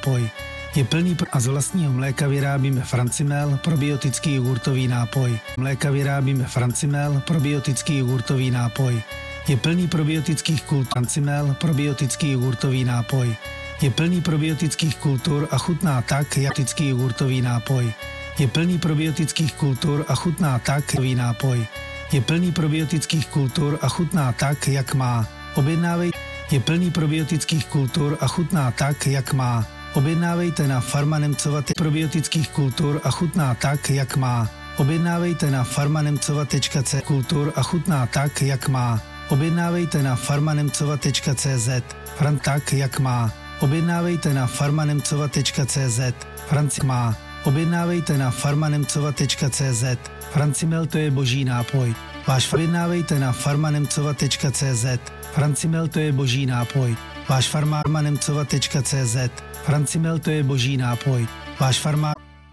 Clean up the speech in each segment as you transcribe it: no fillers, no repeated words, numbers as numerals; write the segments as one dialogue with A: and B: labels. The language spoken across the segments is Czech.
A: nápoj. Je plný a z vlastního mléka vyrábíme Francimel, probiotický jogurtový nápoj. Mléka vyrábíme Francimel, probiotický jogurtový nápoj. Je plný probiotických kultur. Francimel, probiotický jogurtový nápoj. Je plný probiotických kultur a chutná tak, jak probiotický jogurtový nápoj. Je plný probiotických kultur a chutná tak, jak nápoj. Je plný probiotických kultur a chutná tak, jak má. Objednávej. Je plný probiotických kultur a chutná tak, jak má. Objednávejte na Farmanemcova probiotických kultur a chutná tak, jak má. Objednávejte na farmanemcova.cz kultur a chutná tak, jak má. Objednávejte na farmanemcova.cz Fran tak, jak má. Objednávejte na farmanemcova.cz Franci má. Objednávejte na farmanemcova.cz Francimel, to je boží nápoj. Objednávejte na farmanemcova.cz Francimel, to je boží nápoj. Váš farmanemcova.cz Francimel, to je boží nápoj. Váš farma...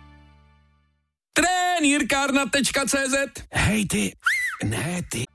B: Trenýrkárna.cz
C: Hej ty, ne ty.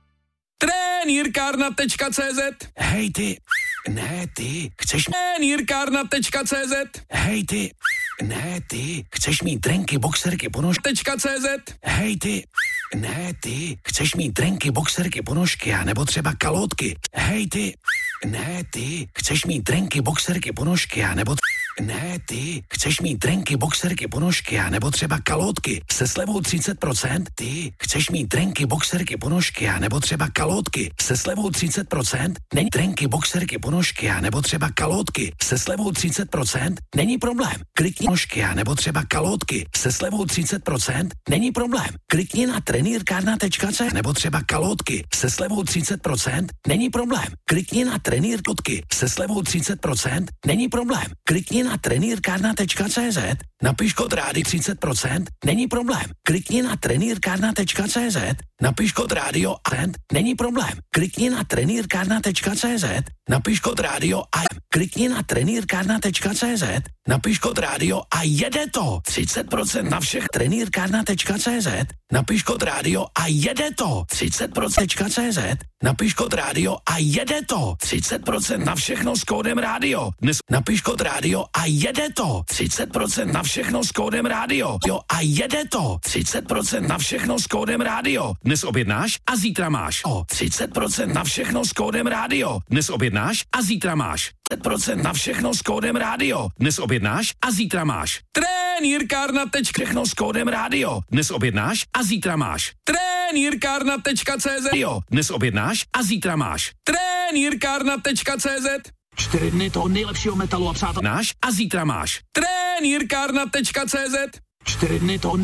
B: Trenýrkárna.cz
C: Hej ty, ne ty. Chceš...
B: Trenýrkárna.cz
C: Hej ty, ne ty. Chceš mít trenky, boxerky,
B: .cz
C: Hej ty, ne ty. Chceš mít trenky, boxerky, ponožky a nebo třeba kalotky. Hej ty, ne ty. Chceš mít trenky, boxerky, ponožky a nebo... Ne ty. Chceš mít trenky, boxerky, ponožky a nebo třeba kalotky se slevou 30%? Ty. Chceš mít trenky, boxerky, ponožky a nebo třeba kalotky se slevou 30%? Není trenky, boxerky, ponožky a nebo třeba kalotky se slevou 30%? Není problém. Klikni nožky a nebo třeba kalotky se slevou 30%? Není problém. Klikni na trenýrkárna.cz nebo třeba kalotky se slevou 30%? Není problém. Klikni na trenýrkotky se slevou 30%? Není problém. Klikni na trenýrkárna.cz, napiš kód rádi 30%, není problém. Klikni na trenýrkárna.cz, napiš kód rádio a není problém. Klikni na trenýrkárna.cz, napiš kód rádio a klikni na trenýrkárna.cz, napiš kód rádio a jede to. 30% na všech trenýrkárna.cz, napiš kód rádio a jede to. 30%.cz, napiš kód rádio a jede to. 30% na všechno s kódem rádio. Dnes napiš kód rádio a jede to. 30% na všechno s kódem rádio. Jo, a jede to. 30% na všechno s kódem rádio. Dnes objednáš a zítra máš. O 30% na všechno s kódem rádio. Dnes objednáš a zítra máš. 30% na všechno s kódem rádio. Dnes objednáš a zítra máš.
B: Trenýrkárna.
C: Všechno s kódem rádio.
B: Dnes objednáš a zítra máš. Trenýrkárna.cz Dnes objednáš a zítra máš. Trenýrkárna.cz
C: 4 dny toho nejlepšího metalu a přátel.
B: Náš a zítra máš. Trenýrkárna.cz
C: 4 dny toho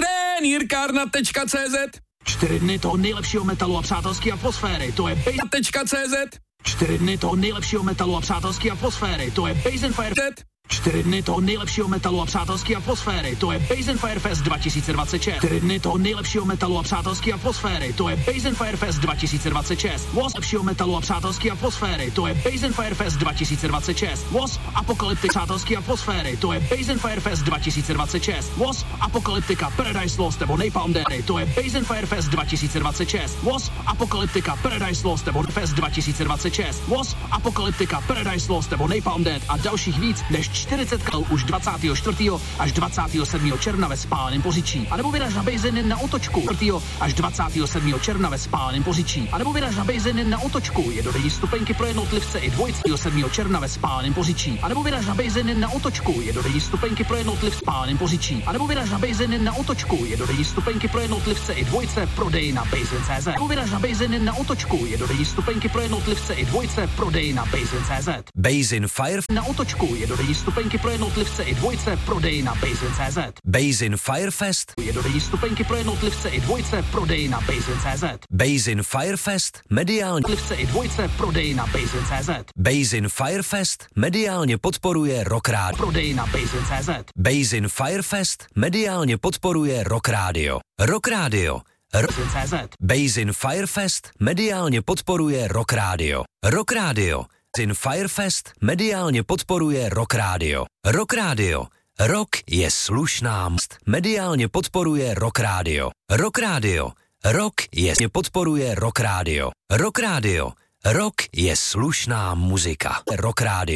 B: Trenýrkárna.cz
C: 4 dny toho nejlepšího metalu a přátelské atmosféry. To je
B: .cz
C: 4 dny toho nejlepšího metalu a přátelské atmosféry. To je Base & Fire. 4 dny toho nejlepšího metalu a přátelské atmosféry. To je Base & Fire Fest 2026. 4 dny toho nejlepšího metalu a přátelské atmosféry. To je Base & Fire Fest 2026. Wasp lepšího metalu a přátelské atmosféry. To je Base & Fire Fest 2026. Wasp Apokalyptika přátelské atmosféry. To je Base & Fire Fest 2026. Wasp Apokalyptika Paradise Lost nebo Napalm Death. To je Base & Fire Fest 2026. Wasp Apokalyptika Paradise Lost nebo Fest 2026. Wasp Apokalyptika Paradise Lost nebo Napalm Death a dalších víc než 40 kal už 24. až 27. června ve Spáleném Poříčí. A nebo vyraž na Bejzeny na otočku 4. až 27. června ve Spáleném Poříčí. A nebo vyraž na Bejzeny na otočku. Je dodenní stupenky pro jednotlivce i dvojce 7. června ve Spáleném Poříčí. A nebo vyraž na Bejzeny na otočku. Je dodenní stupenky pro jednotlivce v Spáleném Poříčí. A nebo vyraž na Bejzeny na otočku. Je dodenní stupenky pro jednotlivce i dvojce prodej na Bejzen.cz. Nebo vyraž na Bejzeny na otočku. Je dodenní stupenky pro jednotlivce i dvojce prodej na Bejzen.cz.
D: Bejzin Fire
C: na otočku. Je dodenní stupenky pro jednotlivce i dvojce prodej na Bejzen.cz.
D: Bejzin Firefest
C: Je dodenní stupenky pro jednotlivce i dvojce prodej na Bejzen.cz.
D: Bejzin Firefest mediálně
C: Jednotlivce i dvojce prodej na Bejzen.cz.
D: Bejzin Firefest mediálně podporuje Rock Radio.
C: Prodej na Bejzen.cz.
D: Bejzin Firefest mediálně podporuje Rock Radio. Rock Radio
C: Bejzen.cz.
D: Bejzin Firefest mediálně podporuje Rock Radio. Rock Radio Bejzin Firefest mediálně podporuje Rock Radio. Rock Radio. Rock je slušná mst. Mediálně podporuje Rock Radio. Rock Radio. Rock je podporuje Rock Radio. Rock Radio. Rock je slušná muzika. Rock Radio.